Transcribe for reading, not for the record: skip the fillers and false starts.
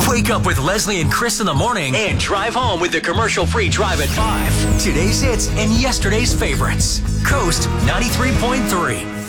Wake up with Leslie and Chris in the morning and drive home with the commercial-free Drive at 5. Today's hits and yesterday's favorites. Coast 93.3.